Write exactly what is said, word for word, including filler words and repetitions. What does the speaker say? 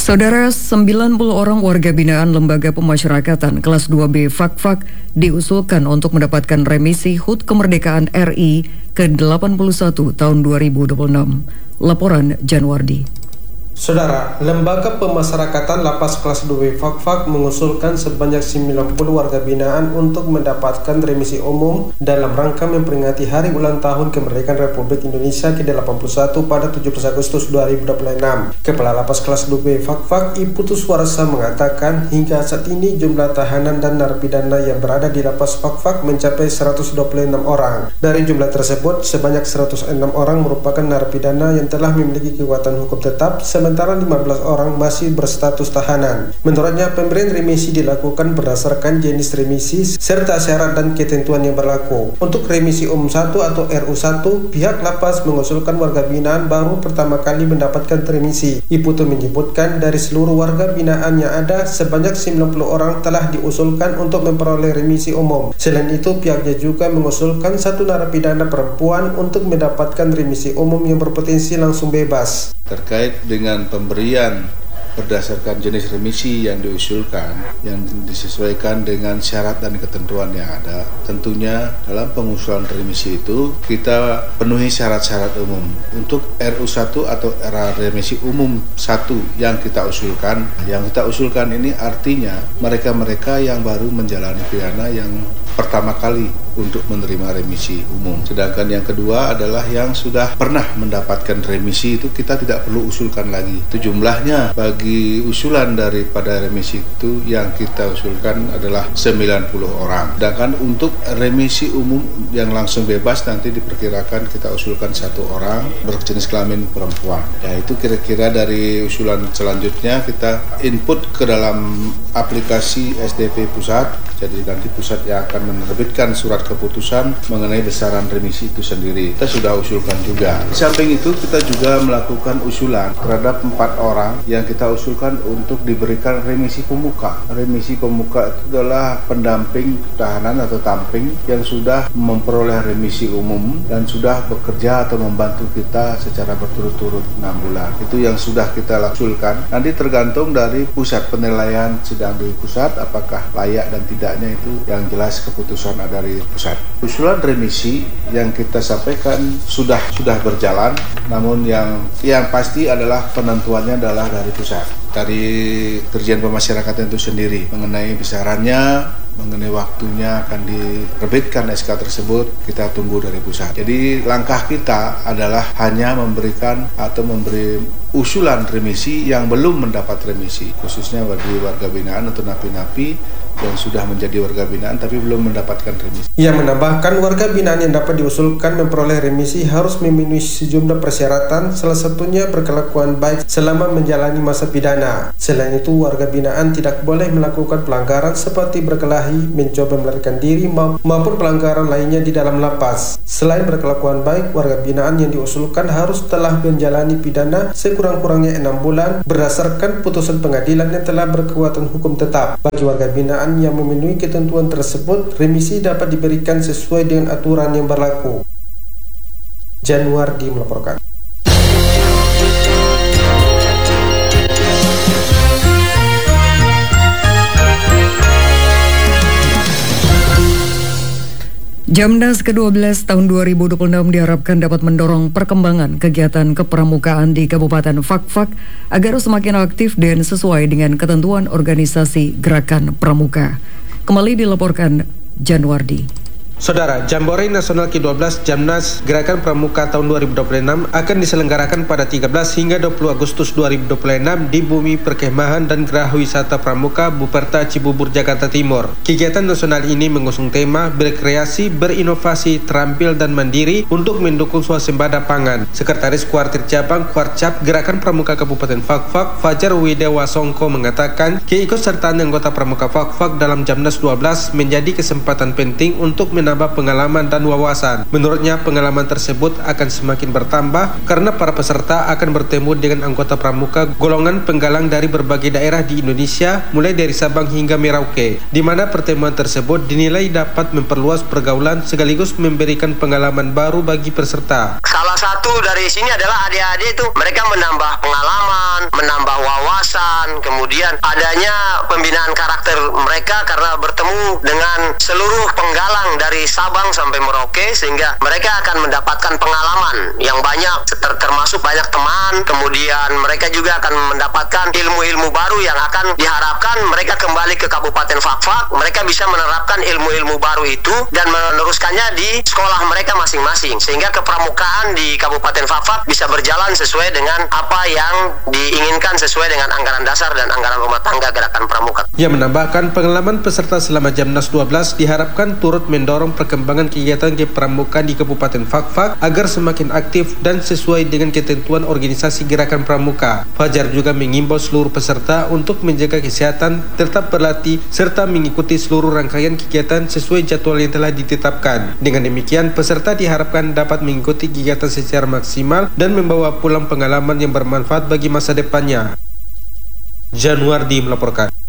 Saudara, sembilan puluh orang warga binaan Lembaga Pemasyarakatan kelas dua B Fakfak diusulkan untuk mendapatkan remisi H U T Kemerdekaan R I ke delapan puluh satu tahun dua ribu dua puluh enam. Laporan Janwardi. Saudara, Lembaga Pemasyarakatan Lapas Kelas dua B Fakfak mengusulkan sebanyak sembilan puluh warga binaan untuk mendapatkan remisi umum dalam rangka memperingati hari ulang tahun kemerdekaan Republik Indonesia ke delapan puluh satu pada tujuh belas Agustus dua ribu dua puluh enam. Kepala Lapas Kelas dua B Fakfak, Iputus Warsa mengatakan hingga saat ini jumlah tahanan dan narapidana yang berada di Lapas Fakfak mencapai seratus dua puluh enam orang. Dari jumlah tersebut, sebanyak seratus enam orang merupakan narapidana yang telah memiliki kekuatan hukum tetap, sementara lima belas orang masih berstatus tahanan. Menurutnya, pemberian remisi dilakukan berdasarkan jenis remisi serta syarat dan ketentuan yang berlaku. Untuk remisi umum satu atau R U satu, pihak lapas mengusulkan warga binaan baru pertama kali mendapatkan remisi. Iputu menyebutkan dari seluruh warga binaan yang ada, sebanyak sembilan puluh orang telah diusulkan untuk memperoleh remisi umum. Selain itu, pihaknya juga mengusulkan satu narapidana perempuan untuk mendapatkan remisi umum yang berpotensi langsung bebas. Terkait dengan pemberian berdasarkan jenis remisi yang diusulkan, yang disesuaikan dengan syarat dan ketentuan yang ada, tentunya dalam pengusulan remisi itu kita penuhi syarat-syarat umum. Untuk R U satu atau era remisi umum satu yang kita usulkan, yang kita usulkan ini artinya mereka-mereka yang baru menjalani pidana yang pertama kali untuk menerima remisi umum. Sedangkan yang kedua adalah yang sudah pernah mendapatkan remisi, itu kita tidak perlu usulkan lagi. Itu jumlahnya bagi usulan daripada remisi itu yang kita usulkan adalah sembilan puluh orang. Sedangkan untuk remisi umum yang langsung bebas nanti diperkirakan kita usulkan satu orang berjenis kelamin perempuan. Ya, itu kira-kira dari usulan selanjutnya kita input ke dalam aplikasi S D P pusat. Jadi nanti pusat yang akan menerbitkan surat keputusan mengenai besaran remisi itu sendiri. Kita sudah usulkan juga. Di samping itu kita juga melakukan usulan terhadap empat orang yang kita usulkan untuk diberikan remisi pemuka. Remisi pemuka itu adalah pendamping tahanan atau tamping yang sudah memperoleh remisi umum dan sudah bekerja atau membantu kita secara berturut-turut enam bulan. Itu yang sudah kita usulkan. Nanti tergantung dari pusat penilaian sedang di pusat apakah layak dan tidak. Itu yang jelas keputusan dari pusat. Usulan remisi yang kita sampaikan sudah sudah berjalan, namun yang yang pasti adalah penentuannya adalah dari pusat, dari Dirjen Pemasyarakatan itu sendiri mengenai besarannya, mengenai waktunya akan diterbitkan S K tersebut, kita tunggu dari pusat. Jadi langkah kita adalah hanya memberikan atau memberi usulan remisi yang belum mendapat remisi, khususnya bagi warga binaan atau napi-napi yang sudah menjadi warga binaan tapi belum mendapatkan remisi. Ia menambahkan warga binaan yang dapat diusulkan memperoleh remisi harus memenuhi sejumlah persyaratan, salah satunya berkelakuan baik selama menjalani masa pidana. Selain itu, warga binaan tidak boleh melakukan pelanggaran seperti berkelahi, mencoba melarikan diri maupun pelanggaran lainnya di dalam lapas. Selain berkelakuan baik, warga binaan yang diusulkan harus telah menjalani pidana sekurang-kurangnya enam bulan berdasarkan putusan pengadilan yang telah berkekuatan hukum tetap. Bagi warga binaan yang memenuhi ketentuan tersebut, remisi dapat diberikan sesuai dengan aturan yang berlaku. Janwardi melaporkan. Jamnas ke dua belas tahun dua ribu dua puluh enam diharapkan dapat mendorong perkembangan kegiatan kepramukaan di Kabupaten Fakfak agar semakin aktif dan sesuai dengan ketentuan organisasi Gerakan Pramuka. Kembali dilaporkan Janwardi. Saudara, Jambore Nasional ke dua belas Jamnas Gerakan Pramuka tahun dua ribu dua puluh enam akan diselenggarakan pada tiga belas hingga dua puluh Agustus dua ribu dua puluh enam di Bumi Perkemahan dan Geraha Wisata Pramuka Buperta Cibubur, Jakarta Timur. Kegiatan nasional ini mengusung tema berkreasi, berinovasi, terampil dan mandiri untuk mendukung swasembada pangan. Sekretaris Kuartir Cabang Kuarcap Gerakan Pramuka Kabupaten Fakfak, Fajar Widewa Songko mengatakan keikutsertaan anggota Pramuka Fakfak dalam Jamnas dua belas menjadi kesempatan penting untuk menambah menambah pengalaman dan wawasan. Menurutnya, pengalaman tersebut akan semakin bertambah karena para peserta akan bertemu dengan anggota pramuka golongan penggalang dari berbagai daerah di Indonesia, mulai dari Sabang hingga Merauke, di mana pertemuan tersebut dinilai dapat memperluas pergaulan sekaligus memberikan pengalaman baru bagi peserta. Salah satu dari sini adalah adik-adik itu mereka menambah pengalaman, menambah wawasan wawasan, kemudian adanya pembinaan karakter mereka karena bertemu dengan seluruh penggalang dari Sabang sampai Merauke, sehingga mereka akan mendapatkan pengalaman yang banyak, ter termasuk banyak teman, kemudian mereka juga akan mendapatkan ilmu-ilmu baru yang akan diharapkan mereka kembali ke Kabupaten Fakfak, mereka bisa menerapkan ilmu-ilmu baru itu dan meneruskannya di sekolah mereka masing-masing, sehingga kepramukaan di Kabupaten Fakfak bisa berjalan sesuai dengan apa yang diinginkan sesuai dengan anggaran dasar dan anggaran rumah tangga Gerakan Pramuka. Ia menambahkan pengalaman peserta selama Jamnas dua belas diharapkan turut mendorong perkembangan kegiatan kepramukaan di Kabupaten Fakfak agar semakin aktif dan sesuai dengan ketentuan organisasi Gerakan Pramuka. Fajar juga mengimbau seluruh peserta untuk menjaga kesehatan, tetap berlatih, serta mengikuti seluruh rangkaian kegiatan sesuai jadwal yang telah ditetapkan. Dengan demikian, peserta diharapkan dapat mengikuti kegiatan secara maksimal dan membawa pulang pengalaman yang bermanfaat bagi masa depannya. Januardi melaporkan.